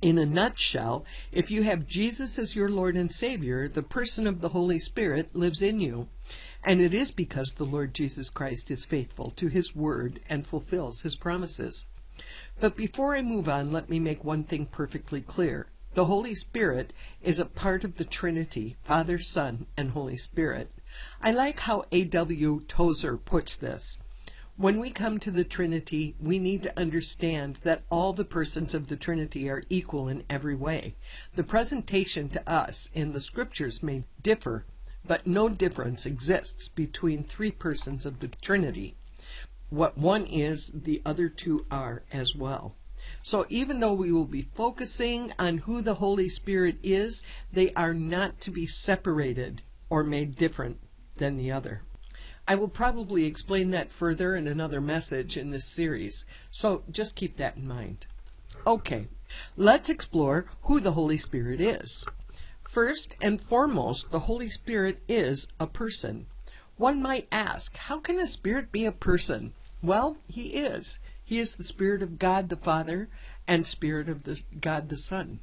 In a nutshell, if you have Jesus as your Lord and Savior, the person of the Holy Spirit lives in you. And it is because the Lord Jesus Christ is faithful to his word and fulfills his promises. But before I move on, let me make one thing perfectly clear. The Holy Spirit is a part of the Trinity, Father, Son, and Holy Spirit. I like how A.W. Tozer puts this. When we come to the Trinity, we need to understand that all the persons of the Trinity are equal in every way. The presentation to us in the Scriptures may differ, but no difference exists between three persons of the Trinity. What one is, the other two are as well. So even though we will be focusing on who the Holy Spirit is, they are not to be separated or made different than the other. I will probably explain that further in another message in this series, so just keep that in mind. Okay, let's explore who the Holy Spirit is. First and foremost, the Holy Spirit is a person. One might ask, how can a spirit be a person? Well, he is. He is the Spirit of God the Father and Spirit of God the Son.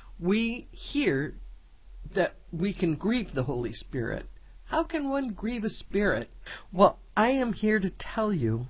We hear that we can grieve the Holy Spirit. How can one grieve a spirit? Well, I am here to tell you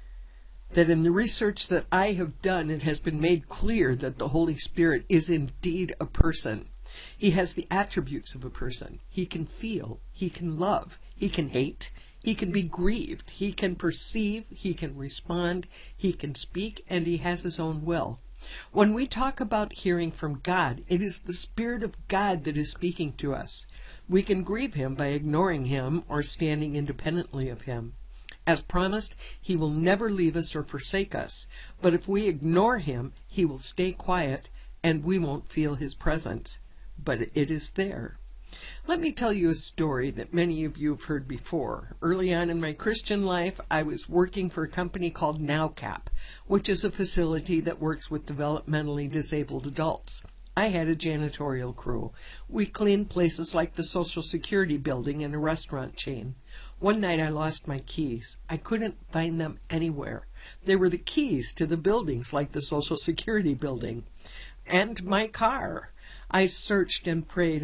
that in the research that I have done, it has been made clear that the Holy Spirit is indeed a person. He has the attributes of a person. He can feel, he can love, he can hate, he can be grieved, he can perceive, he can respond, he can speak, and he has his own will. When we talk about hearing from God, it is the Spirit of God that is speaking to us. We can grieve him by ignoring him or standing independently of him. As promised, he will never leave us or forsake us. But if we ignore him, he will stay quiet and we won't feel his presence. But it is there. Let me tell you a story that many of you have heard before. Early on in my Christian life, I was working for a company called NowCap, which is a facility that works with developmentally disabled adults. I had a janitorial crew. We cleaned places like the Social Security building and a restaurant chain. One night I lost my keys. I couldn't find them anywhere. They were the keys to the buildings like the Social Security building and my car. I searched and prayed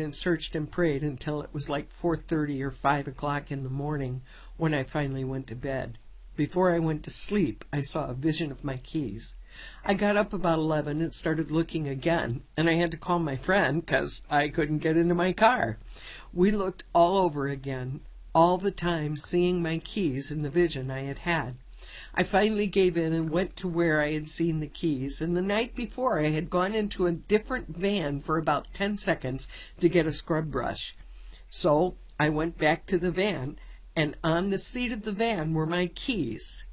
until it was like 4:30 or 5 o'clock in the morning when I finally went to bed. Before I went to sleep, I saw a vision of my keys. I got up about 11 and started looking again, and I had to call my friend because I couldn't get into my car. We looked all over again, all the time seeing my keys in the vision I had had. I finally gave in and went to where I had seen the keys, and the night before I had gone into a different van for about 10 seconds to get a scrub brush. So I went back to the van, and on the seat of the van were my keys,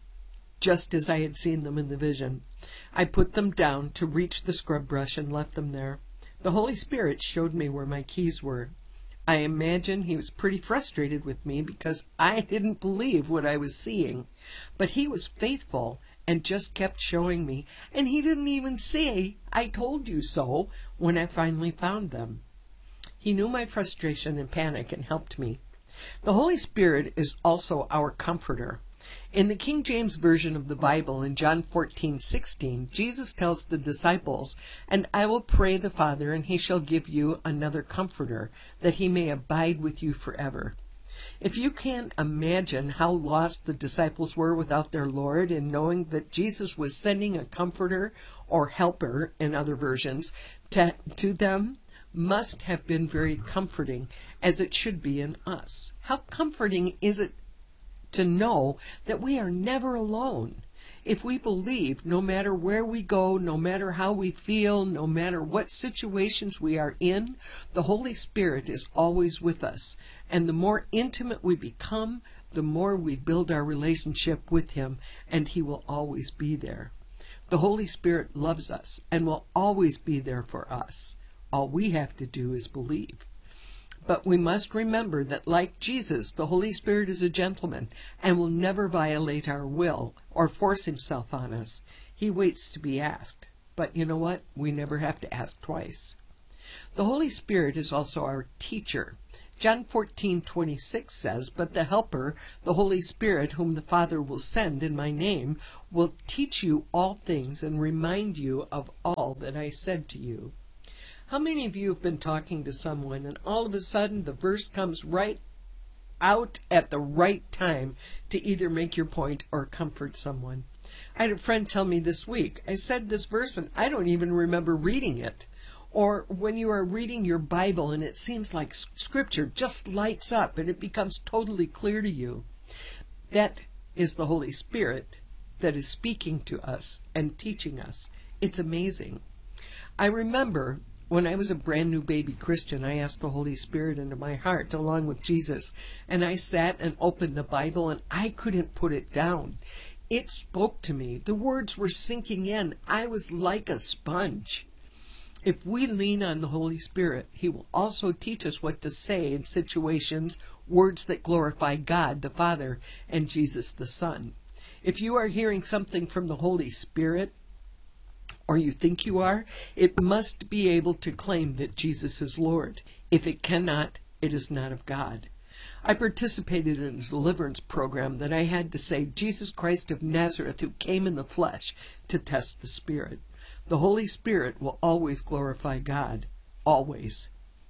just as I had seen them in the vision. I put them down to reach the scrub brush and left them there. The Holy Spirit showed me where my keys were. I imagine he was pretty frustrated with me because I didn't believe what I was seeing. But he was faithful and just kept showing me, and he didn't even say, "I told you so," when I finally found them. He knew my frustration and panic and helped me. The Holy Spirit is also our comforter. In the King James Version of the Bible, in John 14:16, Jesus tells the disciples, "And I will pray the Father, and he shall give you another comforter, that he may abide with you forever." If you can't imagine how lost the disciples were without their Lord, and knowing that Jesus was sending a comforter, or helper in other versions, to them, must have been very comforting, as it should be in us. How comforting is it to know that we are never alone? If we believe, no matter where we go, no matter how we feel, no matter what situations we are in, the Holy Spirit is always with us. And the more intimate we become, the more we build our relationship with him, and he will always be there. The Holy Spirit loves us and will always be there for us. All we have to do is believe. But we must remember that, like Jesus, the Holy Spirit is a gentleman and will never violate our will or force himself on us. He waits to be asked. But you know what? We never have to ask twice. The Holy Spirit is also our teacher. John 14:26 says, "But the Helper, the Holy Spirit, whom the Father will send in my name, will teach you all things and remind you of all that I said to you." How many of you have been talking to someone and all of a sudden the verse comes right out at the right time to either make your point or comfort someone? I had a friend tell me this week, I said this verse and I don't even remember reading it. Or when you are reading your Bible and it seems like Scripture just lights up and it becomes totally clear to you. That is the Holy Spirit that is speaking to us and teaching us. It's amazing. I remember when I was a brand new baby Christian, I asked the Holy Spirit into my heart along with Jesus, and I sat and opened the Bible and I couldn't put it down. It spoke to me. The words were sinking in. I was like a sponge. If we lean on the Holy Spirit, He will also teach us what to say in situations, words that glorify God the Father and Jesus the Son. If you are hearing something from the Holy Spirit, or you think you are, it must be able to claim that Jesus is Lord. If it cannot, it is not of God. I participated in a deliverance program that I had to say, "Jesus Christ of Nazareth, who came in the flesh," to test the Spirit. The Holy Spirit will always glorify God. Always.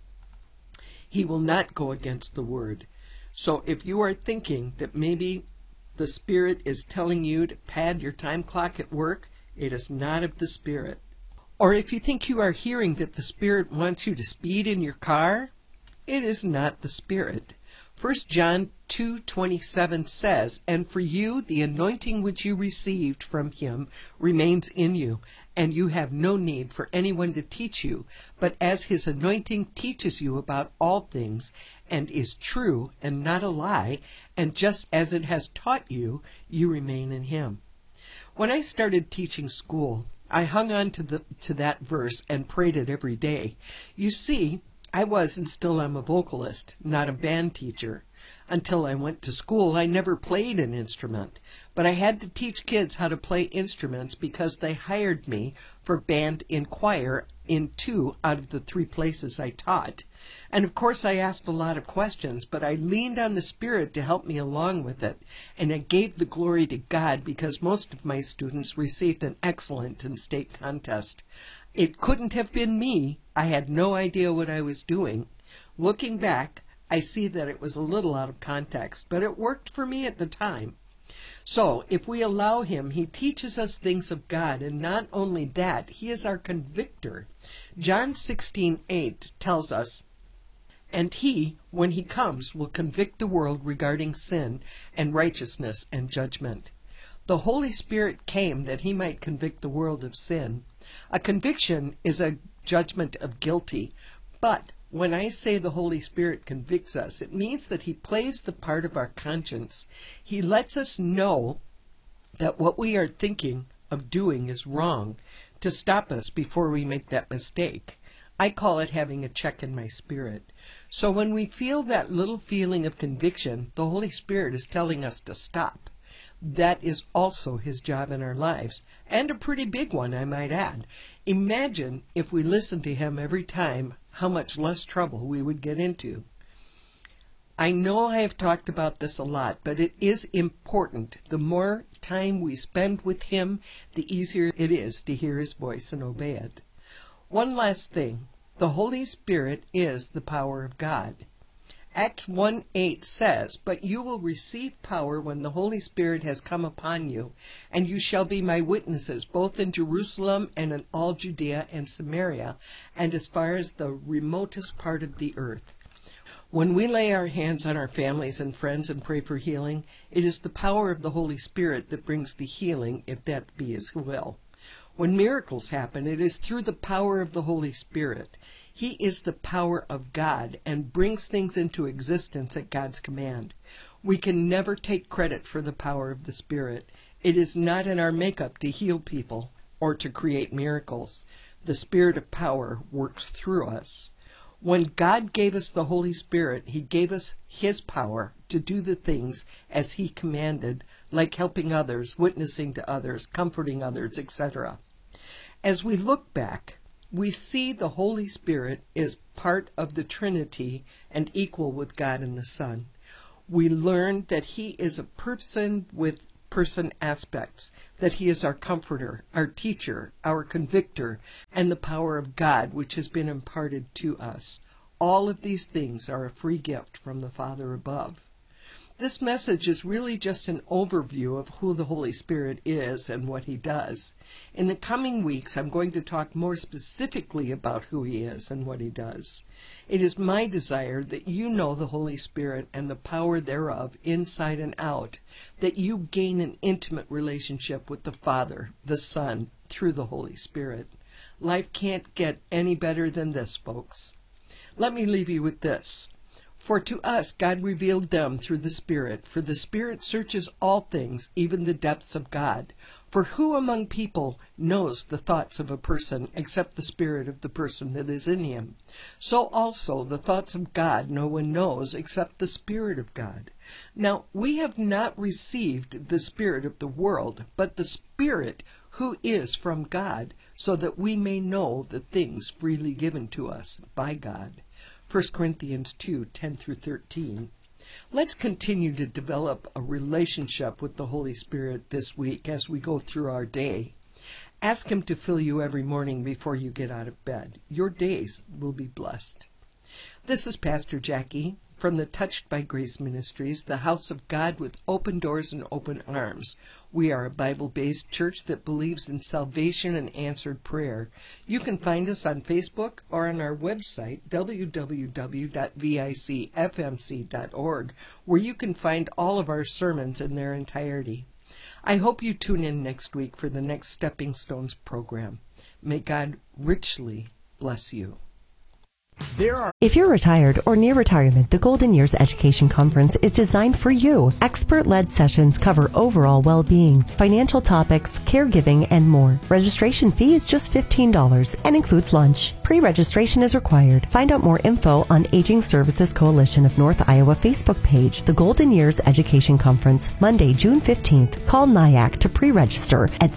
He will not go against the Word. So if you are thinking that maybe the Spirit is telling you to pad your time clock at work, it is not of the Spirit. Or if you think you are hearing that the Spirit wants you to speed in your car, it is not the Spirit. 1 John 2:27 says, "And for you the anointing which you received from Him remains in you, and you have no need for anyone to teach you, but as His anointing teaches you about all things, and is true and not a lie, and just as it has taught you, you remain in Him." When I started teaching school, I hung on to that verse and prayed it every day. You see, I was and still am a vocalist, not a band teacher. Until I went to school, I never played an instrument, but I had to teach kids how to play instruments because they hired me for band in choir in 2 out of the 3 places I taught. And of course I asked a lot of questions, but I leaned on the Spirit to help me along with it, and I gave the glory to God because most of my students received an excellent in state contest. It couldn't have been me. I had no idea what I was doing. Looking back, I see that it was a little out of context, but it worked for me at the time. So, if we allow Him, He teaches us things of God, and not only that, He is our convictor. John 16:8 tells us, "And He, when He comes, will convict the world regarding sin and righteousness and judgment." The Holy Spirit came that He might convict the world of sin. A conviction is a judgment of guilty, but when I say the Holy Spirit convicts us, it means that He plays the part of our conscience. He lets us know that what we are thinking of doing is wrong, to stop us before we make that mistake. I call it having a check in my spirit. So when we feel that little feeling of conviction, the Holy Spirit is telling us to stop. That is also His job in our lives, and a pretty big one, I might add. Imagine if we listened to Him every time, how much less trouble we would get into. I know I have talked about this a lot, but it is important. The more time we spend with Him, the easier it is to hear His voice and obey it. One last thing. The Holy Spirit is the power of God. Acts 1:8 says, "But you will receive power when the Holy Spirit has come upon you, and you shall be my witnesses, both in Jerusalem and in all Judea and Samaria, and as far as the remotest part of the earth." When we lay our hands on our families and friends and pray for healing, it is the power of the Holy Spirit that brings the healing, if that be His will. When miracles happen, it is through the power of the Holy Spirit. He is the power of God and brings things into existence at God's command. We can never take credit for the power of the Spirit. It is not in our makeup to heal people or to create miracles. The Spirit of power works through us. When God gave us the Holy Spirit, He gave us His power to do the things as He commanded, like helping others, witnessing to others, comforting others, etc. As we look back, we see the Holy Spirit is part of the Trinity and equal with God and the Son. We learn that he is a person with person aspects, that he is our comforter, our teacher, our convictor, and the power of God which has been imparted to us. All of these things are a free gift from the Father above. This message is really just an overview of who the Holy Spirit is and what he does. In the coming weeks, I'm going to talk more specifically about who he is and what he does. It is my desire that you know the Holy Spirit and the power thereof inside and out, that you gain an intimate relationship with the Father, the Son, through the Holy Spirit. Life can't get any better than this, folks. Let me leave you with this. For to us God revealed them through the Spirit, for the Spirit searches all things, even the depths of God. For who among people knows the thoughts of a person, except the spirit of the person that is in him? So also the thoughts of God no one knows, except the Spirit of God. Now we have not received the spirit of the world, but the Spirit who is from God, so that we may know the things freely given to us by God. 1 Corinthians 2:10-13. Let's continue to develop a relationship with the Holy Spirit this week as we go through our day. Ask him to fill you every morning before you get out of bed. Your days will be blessed. This is Pastor Jackie from the Touched by Grace Ministries, the house of God with open doors and open arms. We are a Bible-based church that believes in salvation and answered prayer. You can find us on Facebook or on our website, www.vicfmc.org, where you can find all of our sermons in their entirety. I hope you tune in next week for the next Stepping Stones program. May God richly bless you. If you're retired or near retirement, the Golden Years Education Conference is designed for you. Expert-led sessions cover overall well-being, financial topics, caregiving, and more. Registration fee is just $15 and includes lunch. Pre-registration is required. Find out more info on Aging Services Coalition of North Iowa Facebook page. The Golden Years Education Conference, Monday, June 15th. Call NIAC to pre-register at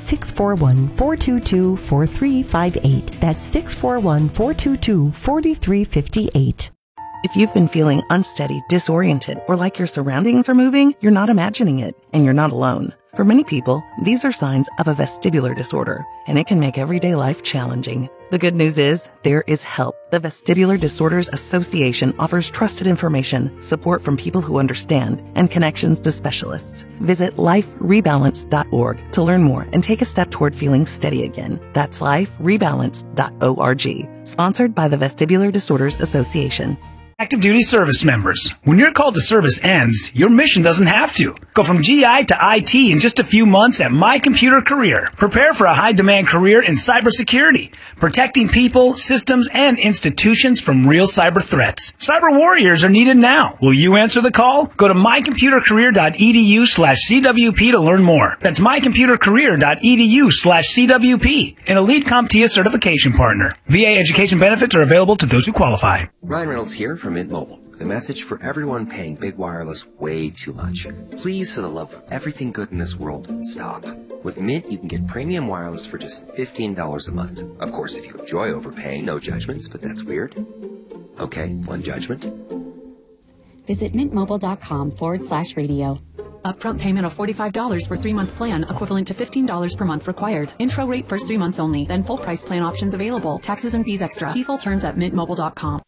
641-422-4358. That's 641-422-4358. If you've been feeling unsteady, disoriented, or like your surroundings are moving, you're not imagining it, and you're not alone. For many people, these are signs of a vestibular disorder, and it can make everyday life challenging. The good news is, there is help. The Vestibular Disorders Association offers trusted information, support from people who understand, and connections to specialists. Visit liferebalance.org to learn more and take a step toward feeling steady again. That's liferebalance.org. Sponsored by the Vestibular Disorders Association. Active duty service members. When your call to service ends, your mission doesn't have to. Go from GI to IT in just a few months at My Computer Career. Prepare for a high-demand career in cybersecurity, protecting people, systems, and institutions from real cyber threats. Cyber warriors are needed now. Will you answer the call? Go to mycomputercareer.edu/CWP to learn more. That's mycomputercareer.edu/CWP, an elite CompTIA certification partner. VA education benefits are available to those who qualify. Ryan Reynolds here from Mint Mobile, with a message for everyone paying big wireless way too much. Please, for the love of everything good in this world, stop. With Mint, you can get premium wireless for just $15 a month. Of course, if you enjoy overpaying, no judgments, but that's weird. Okay, one judgment. Visit mintmobile.com/radio. Upfront payment of $45 for 3-month plan, equivalent to $15 per month required. Intro rate first 3 months only, then full price plan options available. Taxes and fees extra. See full terms at mintmobile.com.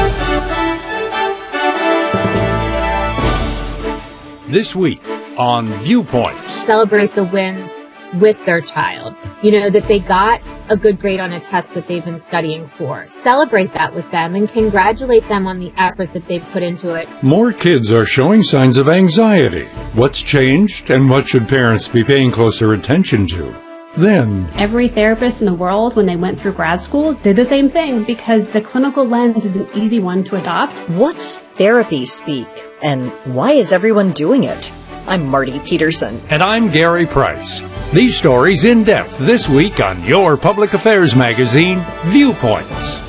This week on Viewpoints. Celebrate the wins with their child. You know, that they got a good grade on a test that they've been studying for. Celebrate that with them and congratulate them on the effort that they've put into it. More kids are showing signs of anxiety. What's changed and what should parents be paying closer attention to? Then, every therapist in the world, when they went through grad school, did the same thing because the clinical lens is an easy one to adopt. What's therapy speak? And why is everyone doing it? I'm Marty Peterson. And I'm Gary Price. These stories in depth this week on your public affairs magazine, Viewpoints.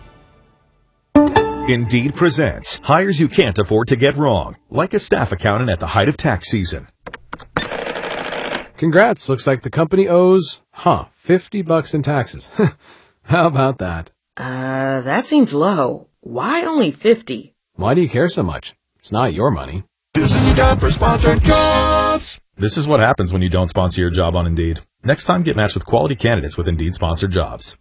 Indeed presents hires you can't afford to get wrong, like a staff accountant at the height of tax season. Congrats, looks like the company owes, $50 in taxes. How about that? That seems low. Why only 50? Why do you care so much? It's not your money. This is the time for sponsored jobs. This is what happens when you don't sponsor your job on Indeed. Next time, get matched with quality candidates with Indeed sponsored jobs.